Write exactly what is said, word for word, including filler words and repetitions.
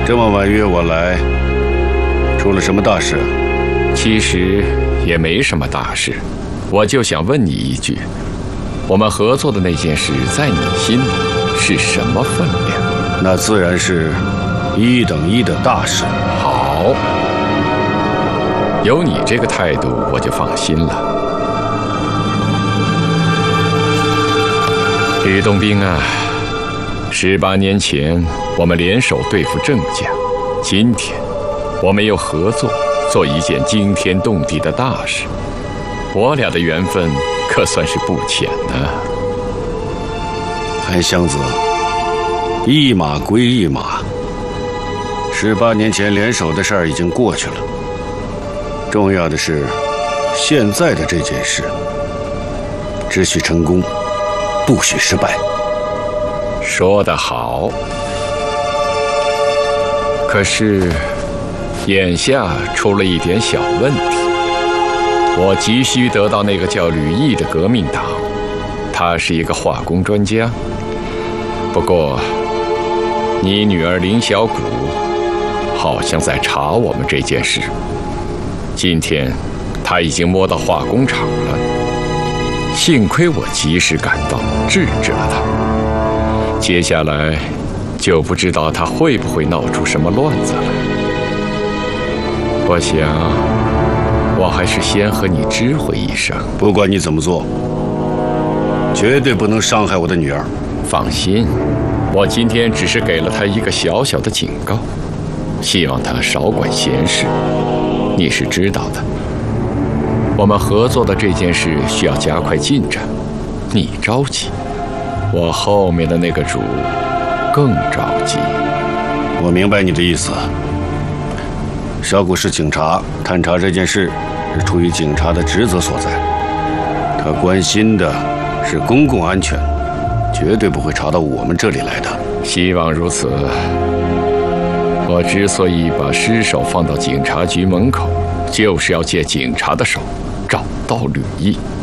这么晚约我来，出了什么大事啊？ 其实也没什么大事，我就想问你一句：我们合作的那件事，在你心里是什么分量？ 那自然是一等一的大事。 好，有你这个态度，我就放心了。吕洞宾啊，十八年前我们联手对付郑家，今天我们又合作做一件惊天动地的大事，我俩的缘分可算是不浅呢。 韩湘子，一码归一码，十八年前联手的事儿已经过去了，重要的是现在的这件事，只许成功，不许失败。 说得好。可是眼下出了一点小问题，我急需得到那个叫吕毅的革命党，他是一个化工专家。不过你女儿林小谷好像在查我们这件事，今天她已经摸到化工厂了，幸亏我及时赶到，制止了她。接下来就不知道她会不会闹出什么乱子来。我想我还是先和你知会一声。 不管你怎么做，绝对不能伤害我的女儿。 放心，我今天只是给了她一个小小的警告，希望她少管闲事。你是知道的，我们合作的这件事需要加快进展，你着急，我后面的那个主更着急。 我明白你的意思。小谷是警察，探查这件事是出于警察的职责所在，他关心的是公共安全，绝对不会查到我们这里来的。 希望如此。我之所以把尸首放到警察局门口，就是要借警察的手找到吕毅。